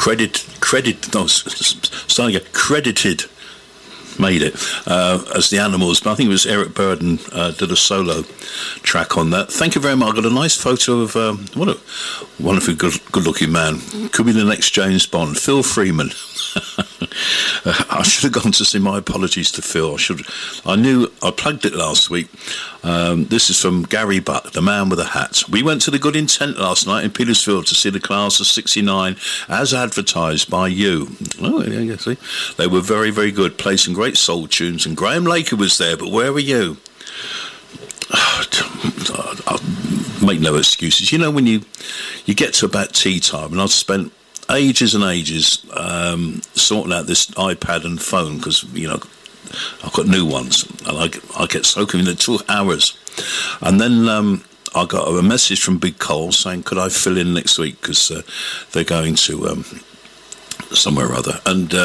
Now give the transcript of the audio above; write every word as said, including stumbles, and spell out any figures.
credit, credit, no, starting to get credited, made it, uh, as the Animals, but I think it was Eric Burden uh, did a solo track on that. Thank you very much. I got a nice photo of, um, what a wonderful, good, good-looking man. Could be the next James Bond, Phil Freeman. uh, I should have gone to see. My apologies to Phil. I should. I knew I plugged it last week. Um, this is from Gary Buck, the man with a hat. We went to the Good Intent last night in Petersfield to see the class of sixty-nine as advertised by you. Oh, yeah, yeah, see, they were very, very good. Played some great soul tunes, and Graham Laker was there. But where were you? I'll make no excuses. You know, when you you get to about tea time, and I've spent ages and ages um, sorting out this iPad and phone because, you know, I've got new ones, and I, I get so convenient. It took hours. And then um, I got a message from Big Cole saying, could I fill in next week because uh, they're going to um, somewhere or other. And uh,